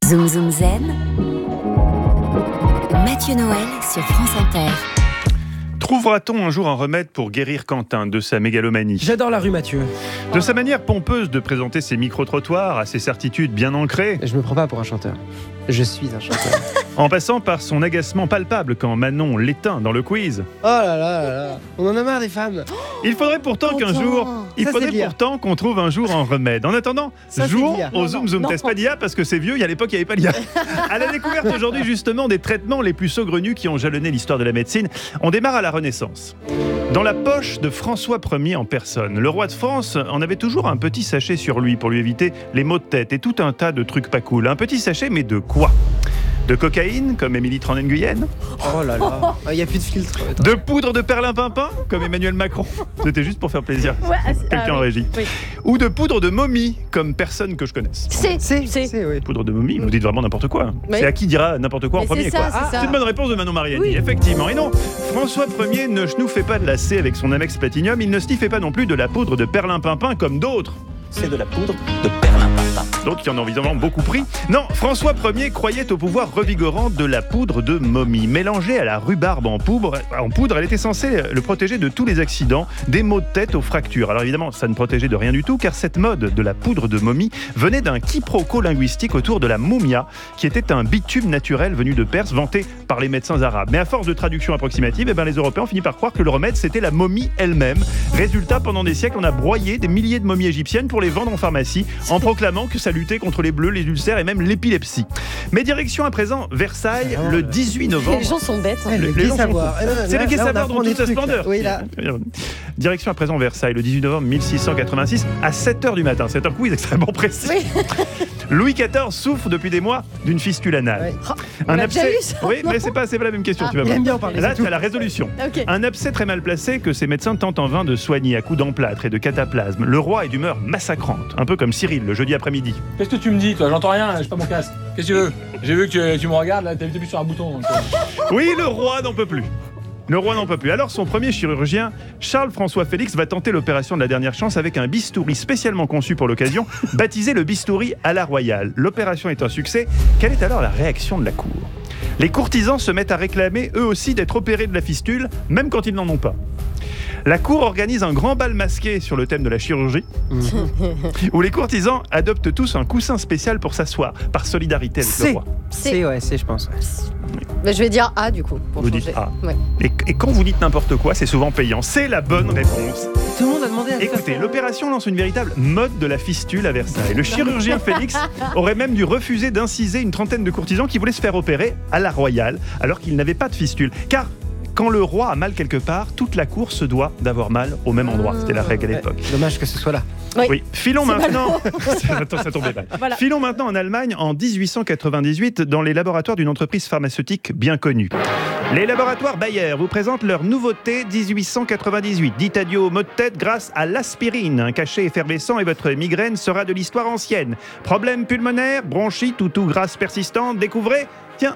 Zoom Zoom Zen, Mathieu Noël sur France Inter. Trouvera-t-on un jour un remède pour guérir Quentin de sa mégalomanie ? J'adore la rue, Mathieu. De sa manière pompeuse de présenter ses micro-trottoirs, à ses certitudes bien ancrées, Je me prends pas pour un chanteur. Je suis un chanteur. en passant par son agacement palpable quand Manon l'éteint dans le quiz. Oh là là là là. On en a marre des femmes. Il faudrait pourtant qu'un jour, Ça, c'est l'IA. qu'on trouve un jour un remède. En attendant, Ça, c'est jouons l'IA. au Zoom Zoom Test. Pas d'IA parce que c'est vieux, il y a l'époque, il n'y avait pas d'IA. À la découverte aujourd'hui justement des traitements les plus saugrenus qui ont jalonné l'histoire de la médecine, on démarre à la Renaissance. Dans la poche de François Ier en personne, le roi de France en avait toujours un petit sachet sur lui pour lui éviter les maux de tête et tout un tas de trucs pas cool. Un petit sachet, mais de quoi ? De cocaïne, comme Émilie Tronen-Guyenne ? Oh là là. Il n'y a plus de filtre. Attends. De poudre de perlimpinpin, comme Emmanuel Macron ? C'était juste pour faire plaisir. Quelqu'un en régie. Oui. Ou de poudre de momie, comme personne que je connaisse. C'est, oui. Poudre de momie, vous dites vraiment n'importe quoi. Oui. C'est à qui dira n'importe quoi en Mais premier, c'est ça, quoi. c'est ça. C'est une bonne réponse de Manon Mariani, Oui. effectivement. Et non, François Ier ne fait pas de la C avec son Amex Platinum, il ne sniffait pas non plus de la poudre de perlimpinpin comme d'autres. C'est de la poudre de perlimpinpin. D'autres qui en ont évidemment beaucoup pris. Non, François Ier croyait au pouvoir revigorant de la poudre de momie. Mélangée à la rhubarbe en poudre, elle était censée le protéger de tous les accidents, des maux de tête aux fractures. Alors évidemment, ça ne protégeait de rien du tout, car cette mode de la poudre de momie venait d'un quiproquo linguistique autour de la moumia, qui était un bitume naturel venu de Perse, vanté par les médecins arabes. Mais à force de traduction approximative, les Européens ont fini par croire que le remède, c'était la momie elle-même. Résultat, pendant des siècles, on a broyé des milliers de momies égyptiennes pour les vendre en pharmacie, en proclamant que ça luttait contre les bleus, les ulcères et même l'épilepsie. Mais direction à présent Versailles, le 18 novembre. Les gens sont bêtes. Le les gai gens savoir. C'est le gai savoir dans toute sa trucs, splendeur. Oui, là. Direction à présent Versailles, le 18 novembre 1686, à 7h du matin. C'est un quiz extrêmement précis. Oui. Louis XIV souffre depuis des mois d'une fistule anale. Ouais. On l'a déjà eu, ça, Oui, non mais c'est pas la même question, tu vas Il voir. aime bien en parler. Là, c'est tu tout. as la résolution. Ok. Un abcès très mal placé que ces médecins tentent en vain de soigner à coups d'emplâtre et de cataplasme. Le roi est d'humeur massacrante, un peu comme Cyril le jeudi après-midi. Qu'est-ce que tu me dis, toi? J'entends rien, là, j'ai pas mon casque. Qu'est-ce que tu veux? J'ai vu que tu me regardes, là, t'as appuyé sur un bouton. Donc, Oui, le roi n'en peut plus. Le roi n'en peut plus. Alors son premier chirurgien, Charles-François Félix, va tenter l'opération de la dernière chance avec un bistouri spécialement conçu pour l'occasion, baptisé le bistouri à la royale. L'opération est un succès. Quelle est alors la réaction de la cour ? Les courtisans se mettent à réclamer eux aussi d'être opérés de la fistule, même quand ils n'en ont pas. La cour organise un grand bal masqué sur le thème de la chirurgie, où les courtisans adoptent tous un coussin spécial pour s'asseoir, par solidarité avec le C'est. roi. C'est, je pense. Bah, je vais dire A du coup. Pour Vous changer. dites A. Ouais. Et quand vous dites n'importe quoi, c'est souvent payant. C'est la bonne réponse. Tout le monde a demandé à Écoutez, l'opération lance une véritable mode de la fistule à Versailles. Le chirurgien Félix aurait même dû refuser d'inciser une trentaine de courtisans qui voulaient se faire opérer à la royale, alors qu'ils n'avaient pas de fistule. Car quand le roi a mal quelque part, toute la cour se doit d'avoir mal au même endroit. C'était la règle à l'époque. Dommage que ce soit là. Oui, filons maintenant. Attends, ça tombait mal. Voilà. Filons maintenant en Allemagne en 1898 dans les laboratoires d'une entreprise pharmaceutique bien connue. Les laboratoires Bayer vous présentent leur nouveauté 1898. Dites adieu aux maux de tête grâce à l'aspirine. Un cachet effervescent et votre migraine sera de l'histoire ancienne. Problème pulmonaire, bronchite ou toux grasse persistante, découvrez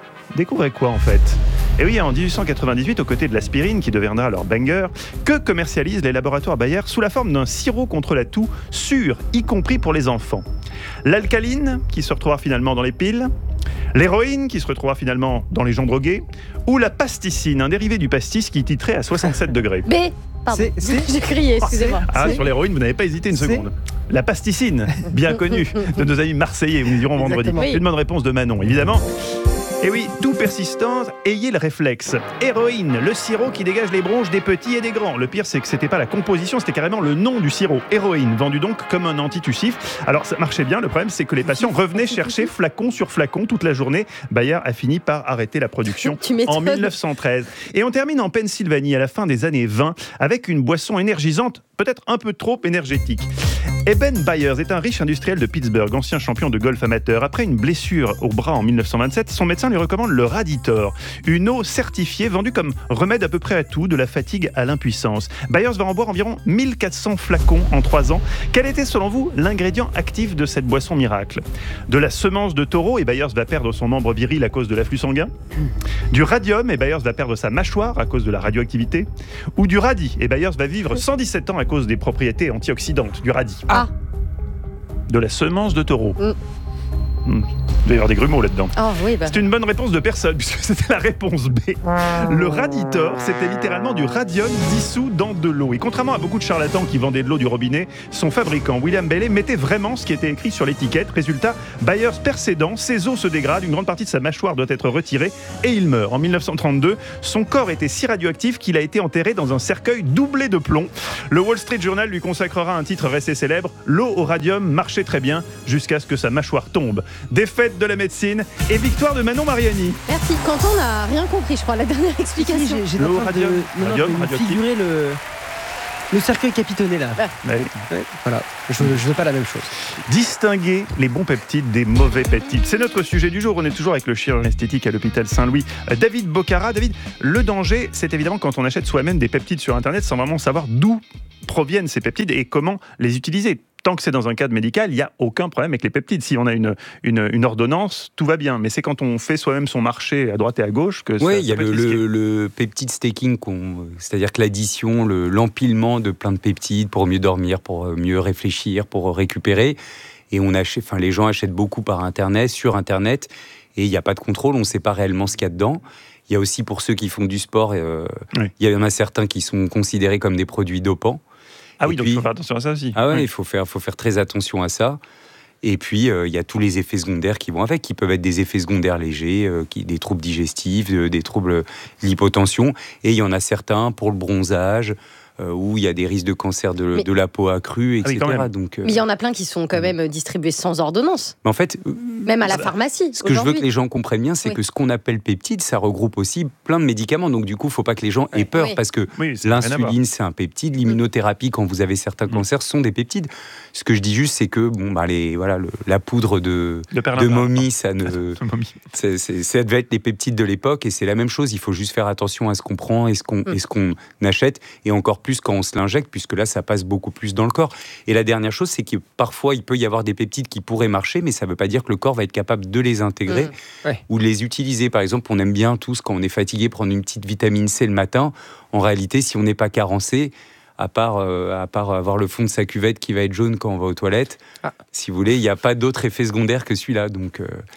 quoi en fait ? Et oui, en 1898, aux côtés de l'aspirine, qui deviendra leur banger, que commercialisent les laboratoires Bayer sous la forme d'un sirop contre la toux sûr, y compris pour les enfants. L'alcaline, qui se retrouvera finalement dans les piles, l'héroïne, qui se retrouvera finalement dans les gens drogués, ou la pasticine, un dérivé du pastis qui titrait à 67 degrés. B. Pardon. C'est- J'ai crié, excusez-moi. Ah, sur l'héroïne, vous n'avez pas hésité une C'est- seconde. La pasticine, bien connue, de nos amis marseillais, nous dirons vendredi. Exactement. Oui. Une bonne réponse de Manon, évidemment. Et oui, tout persistance, ayez le réflexe. Héroïne, le sirop qui dégage les bronches des petits et des grands. Le pire, c'est que c'était pas la composition, c'était carrément le nom du sirop. Héroïne, vendu donc comme un antitussif. Alors ça marchait bien, le problème c'est que les patients revenaient chercher flacon sur flacon toute la journée. Bayer a fini par arrêter la production Tu m'étonnes. en 1913. Et on termine en Pennsylvanie à la fin des années 20 avec une boisson énergisante, peut-être un peu trop énergétique. Eben Byers est un riche industriel de Pittsburgh, ancien champion de golf amateur. Après une blessure au bras en 1927, son médecin lui recommande le Raditor, une eau certifiée vendue comme remède à peu près à tout, de la fatigue à l'impuissance. Byers va en boire environ 1400 flacons en 3 ans. Quel était selon vous l'ingrédient actif de cette boisson miracle ? De la semence de taureau, et Byers va perdre son membre viril à cause de l'afflux sanguin. Du radium, et Byers va perdre sa mâchoire à cause de la radioactivité. Ou du radis, et Byers va vivre 117 ans à cause des propriétés antioxydantes du radis. Ah. De la semence de taureau. Il doit y avoir des grumeaux là-dedans. Oh oui, bah. C'est une bonne réponse de personne, puisque c'était la réponse B. Le Raditor, c'était littéralement du radium dissous dans de l'eau. Et contrairement à beaucoup de charlatans qui vendaient de l'eau du robinet, son fabricant, William Bailey, mettait vraiment ce qui était écrit sur l'étiquette. Résultat, Byers perd ses dents, ses os se dégradent, une grande partie de sa mâchoire doit être retirée et il meurt. En 1932, son corps était si radioactif qu'il a été enterré dans un cercueil doublé de plomb. Le Wall Street Journal lui consacrera un titre resté célèbre. L'eau au radium marchait très bien jusqu'à ce que sa mâchoire tombe. Défaite de la médecine et victoire de Manon Mariani. Merci. Quentin n'a rien compris, je crois, la dernière explication. J'ai L'eau, en train radium, de radioactif. figurer le cercueil capitonné là. Ouais. Ouais, voilà, je veux pas la même chose. Distinguer les bons peptides des mauvais peptides. C'est notre sujet du jour. On est toujours avec le chirurgien esthétique à l'hôpital Saint-Louis, David Bocara. David, le danger, c'est évidemment quand on achète soi-même des peptides sur Internet sans vraiment savoir d'où proviennent ces peptides et comment les utiliser. Tant que c'est dans un cadre médical, il n'y a aucun problème avec les peptides. Si on a une ordonnance, tout va bien. Mais c'est quand on fait soi-même son marché à droite et à gauche que Oui, il y a peut être risqué. le peptide staking, c'est-à-dire que l'addition, l'empilement de plein de peptides pour mieux dormir, pour mieux réfléchir, pour récupérer. Et les gens achètent beaucoup par Internet, sur Internet, et il n'y a pas de contrôle, on ne sait pas réellement ce qu'il y a dedans. Il y a aussi pour ceux qui font du sport, il y en a certains qui sont considérés comme des produits dopants. Ah oui, Et donc il faut faire attention à ça aussi. Ah ouais, Oui. il faut faire très attention à ça. Et puis, il y a tous les effets secondaires qui vont avec, qui peuvent être des effets secondaires légers, des troubles digestifs, des troubles de l'hypotension. Et il y en a certains pour le bronzage, où il y a des risques de cancer de la peau accrue, etc. Ah oui, quand même. Donc, Mais il y en a plein qui sont quand même distribués sans ordonnance, mais en fait, même à la pharmacie. ce que je veux aujourd'hui. que les gens comprennent bien, c'est Oui. que ce qu'on appelle peptide, ça regroupe aussi plein de médicaments. Donc du coup, il ne faut pas que les gens aient peur, Oui. parce que Oui, ça n'a rien à voir. l'insuline, c'est un peptide. L'immunothérapie, quand vous avez certains cancers, sont des peptides. Ce que je dis juste, c'est que la poudre de perlimpin. momie, ça ne... Momie. Ça devait être les peptides de l'époque, et c'est la même chose. Il faut juste faire attention à ce qu'on prend et ce qu'on achète, et encore plus quand on se l'injecte, puisque là, ça passe beaucoup plus dans le corps. Et la dernière chose, c'est que parfois, il peut y avoir des peptides qui pourraient marcher, mais ça ne veut pas dire que le corps va être capable de les intégrer ou de les utiliser. Par exemple, on aime bien tous, quand on est fatigué, prendre une petite vitamine C le matin. En réalité, si on n'est pas carencé, à part avoir le fond de sa cuvette qui va être jaune quand on va aux toilettes, si vous voulez, il n'y a pas d'autre effet secondaire que celui-là. Donc,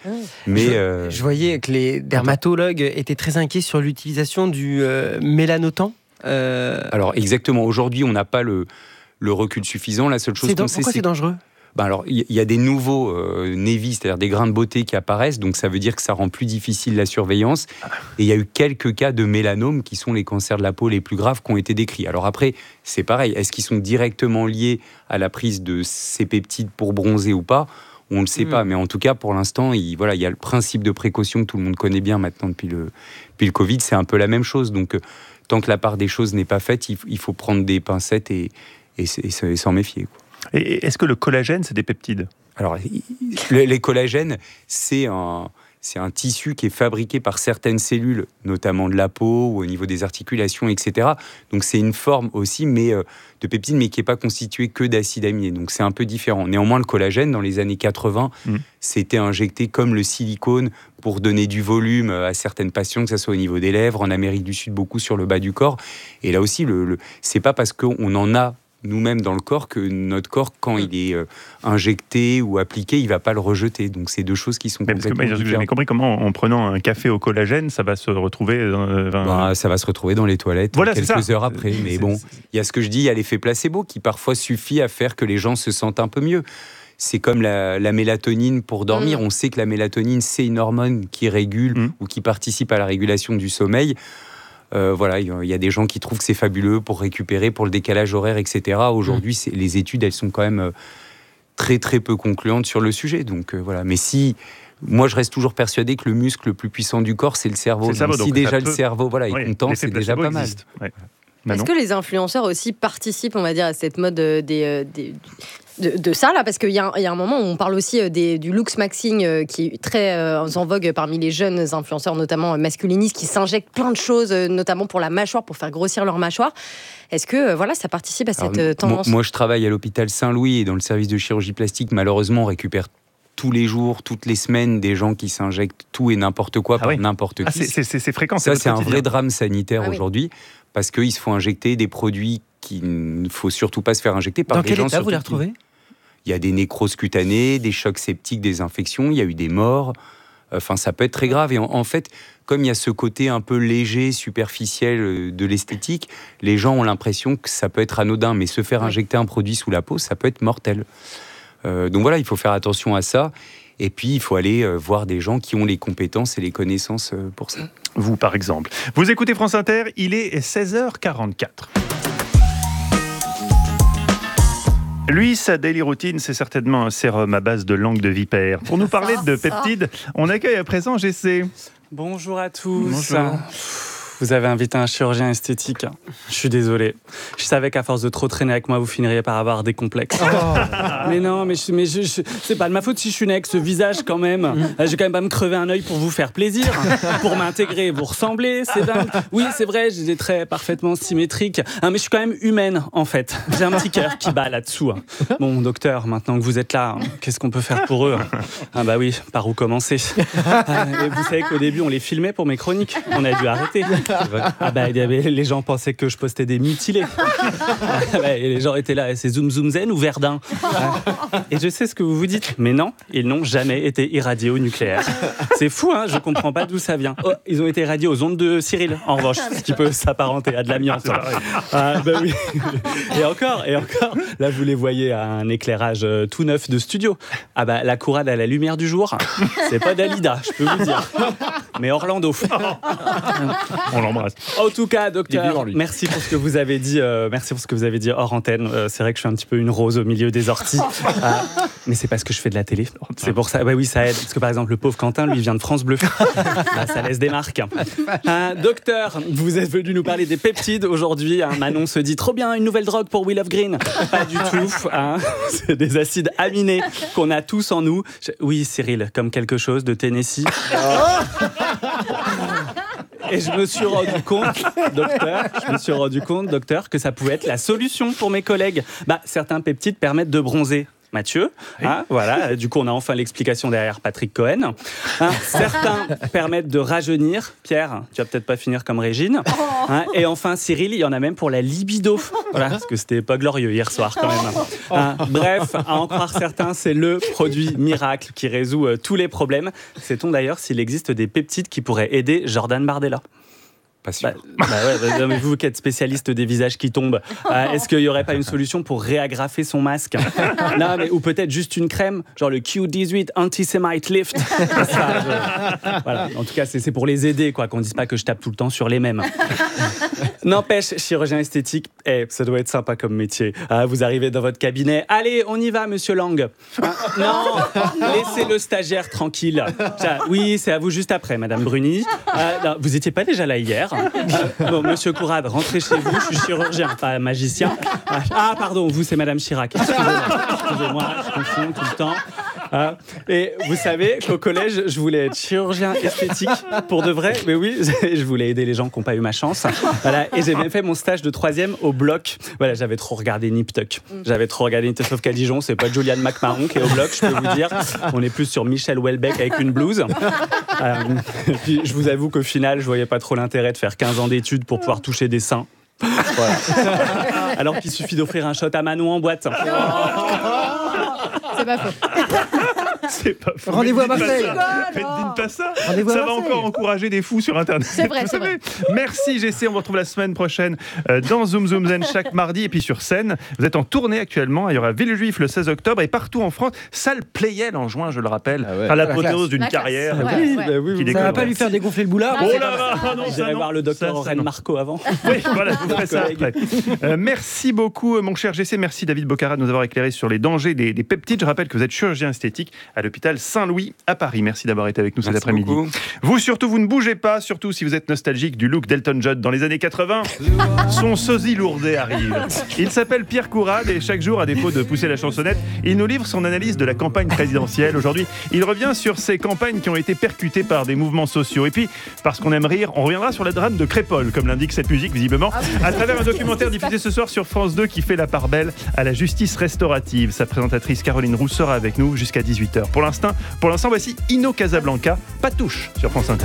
Je voyais que les dermatologues étaient très inquiets sur l'utilisation du mélanotan. Alors exactement, aujourd'hui on n'a pas le recul suffisant. La seule chose qu'on sait, Pourquoi c'est dangereux ? Alors il y a des nouveaux névis, c'est-à-dire des grains de beauté qui apparaissent, donc ça veut dire que ça rend plus difficile la surveillance. Et il y a eu quelques cas de mélanome qui sont les cancers de la peau les plus graves qui ont été décrits. Alors après, c'est pareil, est-ce qu'ils sont directement liés à la prise de ces peptides pour bronzer ou pas ? On ne le sait pas, mais en tout cas, pour l'instant, il y a le principe de précaution que tout le monde connaît bien maintenant depuis le Covid, c'est un peu la même chose. Donc, tant que la part des choses n'est pas faite, il faut prendre des pincettes et s'en méfier, quoi. Et est-ce que le collagène, c'est des peptides ? Alors, les collagènes, c'est un tissu qui est fabriqué par certaines cellules, notamment de la peau ou au niveau des articulations, etc. Donc, c'est une forme aussi de peptide, mais qui n'est pas constituée que d'acides aminés. Donc, c'est un peu différent. Néanmoins, le collagène, dans les années 80, c'était injecté comme le silicone pour donner du volume à certaines patients, que ce soit au niveau des lèvres, en Amérique du Sud, beaucoup sur le bas du corps. Et là aussi, c'est pas parce qu'on en a nous-mêmes dans le corps que notre corps, quand il est injecté ou appliqué, il ne va pas le rejeter. Donc, c'est deux choses qui sont complètement J'ai différentes. compris comment, en prenant un café au collagène, ça va se retrouver ça va se retrouver dans les toilettes quelques heures après. Mais bon, il y a ce que je dis, il y a l'effet placebo qui parfois suffit à faire que les gens se sentent un peu mieux. C'est comme la mélatonine pour dormir. On sait que la mélatonine, c'est une hormone qui régule ou qui participe à la régulation du sommeil. Il y a des gens qui trouvent que c'est fabuleux pour récupérer, pour le décalage horaire, etc. Aujourd'hui, les études, elles sont quand même très très peu concluantes sur le sujet. Donc mais moi, je reste toujours persuadé que le muscle le plus puissant du corps, c'est le cerveau. Donc, si déjà le cerveau est content, c'est déjà pas mal. Ouais. Est-ce que les influenceurs aussi participent, on va dire, à cette mode de ça là, parce qu'il y a un moment où on parle aussi du looksmaxing qui est très en vogue parmi les jeunes influenceurs, notamment masculinistes, qui s'injectent plein de choses, notamment pour la mâchoire, pour faire grossir leur mâchoire. Est-ce que ça participe à cette tendance ? Moi, je travaille à l'hôpital Saint-Louis et dans le service de chirurgie plastique. Malheureusement, on récupère tous les jours, toutes les semaines, des gens qui s'injectent tout et n'importe quoi par n'importe qui. C'est fréquent. Ça, c'est un vrai drame sanitaire oui. aujourd'hui, parce qu'ils se font injecter des produits qu'il ne faut surtout pas se faire injecter par Dans des quel gens. état vous les retrouvez ? il y a des nécroses cutanées, des chocs septiques, des infections, il y a eu des morts. Enfin, ça peut être très grave. Et en fait, comme il y a ce côté un peu léger, superficiel de l'esthétique, les gens ont l'impression que ça peut être anodin, mais se faire injecter un produit sous la peau, ça peut être mortel. Donc voilà, il faut faire attention à ça. Et puis, il faut aller voir des gens qui ont les compétences et les connaissances pour ça. Vous, par exemple. Vous écoutez France Inter, il est 16h44. Lui, sa daily routine, c'est certainement un sérum à base de langue de vipère. Pour nous parler de peptides, on accueille à présent GC. Bonjour à tous. Bonjour. Vous avez invité un chirurgien esthétique. Je suis désolé. Je savais qu'à force de trop traîner avec moi, vous finiriez par avoir des complexes. Mais non, mais c'est pas de ma faute si je suis né avec ce visage quand même. J'ai quand même pas me crever un œil pour vous faire plaisir, pour m'intégrer, vous ressembler, c'est dingue. Oui, c'est vrai, j'ai des traits parfaitement symétriques, mais je suis quand même humaine en fait. J'ai un petit cœur qui bat là-dessous. Bon, docteur, maintenant que vous êtes là, qu'est-ce qu'on peut faire pour eux? Ah bah oui, par où commencer? Et vous savez qu'au début, on les filmait pour mes chroniques. On a dû arrêter. Ah bah, les gens pensaient que je postais des mutilés. Et les gens étaient là, c'est Zoom Zoom Zen ou Verdun? Et je sais ce que vous vous dites, mais non, ils n'ont jamais été irradiés au nucléaire. C'est fou, hein, je comprends pas d'où ça vient. Oh, ils ont été irradiés aux ondes de Cyril, en revanche, ce qui peut s'apparenter à de l'amiante. Ah bah oui. Et encore, là vous les voyez à un éclairage tout neuf de studio. Ah bah la courade à la lumière du jour, c'est pas Dalida, je peux vous dire, mais Orlando. On l'embrasse. En tout cas, docteur, merci pour ce que vous avez dit. Merci pour ce que vous avez dit hors antenne. C'est vrai que je suis un petit peu une rose au milieu des orties, mais c'est parce que je fais de la télé. C'est pour ça. Bah oui, ça aide. Parce que par exemple, le pauvre Quentin, lui, vient de France Bleu. Bah, ça laisse des marques. Docteur, vous êtes venu nous parler des peptides aujourd'hui. Manon se dit trop bien, une nouvelle drogue pour Will of Green. Pas du tout. C'est des acides aminés qu'on a tous en nous. Oui, Cyril, comme quelque chose de Tennessee. Et je me suis rendu compte, docteur, que ça pouvait être la solution pour mes collègues. Bah, certains peptides permettent de bronzer. Mathieu, voilà. Du coup, on a enfin l'explication derrière Patrick Cohen. Certains permettent de rajeunir. Pierre, tu vas peut-être pas finir comme Régine. Et enfin, Cyril, il y en a même pour la libido. Voilà, parce que c'était pas glorieux hier soir quand même. Bref, à en croire certains, c'est le produit miracle qui résout tous les problèmes. Sait-on d'ailleurs s'il existe des peptides qui pourraient aider Jordan Bardella? Pas sûr. Mais vous qui êtes spécialiste des visages qui tombent, est-ce qu'il n'y aurait pas une solution pour réagrafer son masque? Non, mais, ou peut-être juste une crème, genre le Q18 Anti-Semite Lift. Voilà. En tout cas, c'est pour les aider, quoi, qu'on ne dise pas que je tape tout le temps sur les mêmes. N'empêche, chirurgien esthétique, ça doit être sympa comme métier. Vous arrivez dans votre cabinet, allez, on y va, monsieur Lang. Non, laissez le stagiaire tranquille. Oui, c'est à vous juste après, madame Bruni. Non, vous n'étiez pas déjà là hier? Bon, monsieur Courade, rentrez chez vous, je suis chirurgien, pas magicien. Pardon, vous, c'est madame Chirac. Excusez-moi, je confonds tout le temps. Et vous savez qu'au collège, je voulais être chirurgien esthétique pour de vrai. Mais oui, je voulais aider les gens qui n'ont pas eu ma chance. Voilà, et j'ai même fait mon stage de 3e au bloc. Voilà, j'avais trop regardé Nip Tuck. Sauf qu'à Dijon, c'est pas Julianne McMahon qui est au bloc, je peux vous dire. On est plus sur Michel Houellebecq avec une blouse. Puis je vous avoue qu'au final, je voyais pas trop l'intérêt de faire 15 ans d'études pour pouvoir toucher des seins. Voilà. Alors qu'il suffit d'offrir un shot à Manon en boîte. C'est pas faux. C'est pas faux. Rendez-vous à Marseille. Dites pas ça. Ça va encore encourager des fous sur Internet. C'est vrai, c'est vrai. Merci GC, on vous retrouve la semaine prochaine dans Zoom Zoom Zen chaque mardi et puis sur scène. Vous êtes en tournée actuellement, il y aura Villejuif le 16 octobre et partout en France, salle Playel en juin, je le rappelle. Enfin, l'apothéose d'une carrière. Ça va pas lui faire dégonfler le boulard. Oh là là, non, j'irai voir le docteur Aurèle Marco avant. Oui, voilà, vous ferez ça après. Merci beaucoup mon cher GC, merci David Bocara de nous avoir éclairé sur les dangers des peptides. Je rappelle que vous êtes chirurgien esthétique à l'hôpital Saint-Louis à Paris. Merci d'avoir été avec nous cet après-midi. Beaucoup. Vous surtout, vous ne bougez pas, surtout si vous êtes nostalgique du look d'Elton John dans les années 80. Son sosie lourdet arrive. Il s'appelle Pierre Courade et chaque jour, à défaut de pousser la chansonnette, il nous livre son analyse de la campagne présidentielle. Aujourd'hui, il revient sur ces campagnes qui ont été percutées par des mouvements sociaux. Et puis, parce qu'on aime rire, on reviendra sur la drame de Crépol, comme l'indique cette musique visiblement, à travers un documentaire diffusé ce soir sur France 2 qui fait la part belle à la justice restaurative. Sa présentatrice Caroline Roux sera avec nous jusqu'à 18h. Pour l'instant, voici Ino Casablanca, Patouche sur France Inter.